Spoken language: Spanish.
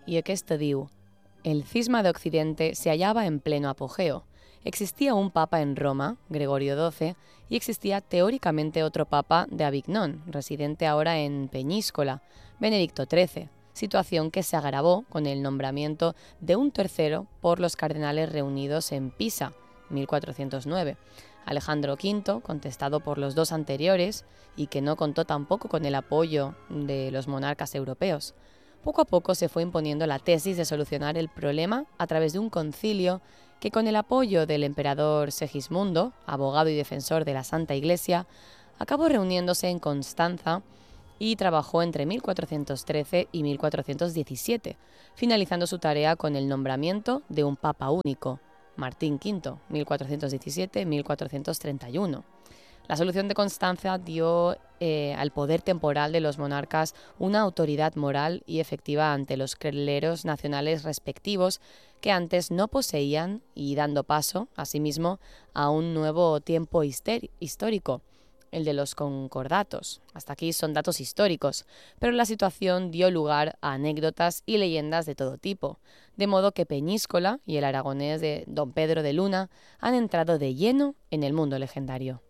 i aquesta diu: el cisma de Occidente se hallaba en pleno apogeo. Existía un papa en Roma, Gregorio XII, y existía teóricamente otro papa de Avignon, residente ahora en Peñíscola, Benedicto XIII, situación que se agravó con el nombramiento de un tercero por los cardenales reunidos en Pisa, 1409. Alejandro V, contestado por los dos anteriores y que no contó tampoco con el apoyo de los monarcas europeos. Poco a poco se fue imponiendo la tesis de solucionar el problema a través de un concilio que, con el apoyo del emperador Segismundo, abogado y defensor de la Santa Iglesia, acabó reuniéndose en Constanza y trabajó entre 1413 y 1417, finalizando su tarea con el nombramiento de un papa único, Martín V, 1417-1431. La solución de Constanza dio al poder temporal de los monarcas una autoridad moral y efectiva ante los cleros nacionales respectivos que antes no poseían, y dando paso, asimismo, a un nuevo tiempo histórico, el de los concordatos. Hasta aquí son datos históricos, pero la situación dio lugar a anécdotas y leyendas de todo tipo, de modo que Peñíscola y el aragonés de Don Pedro de Luna han entrado de lleno en el mundo legendario.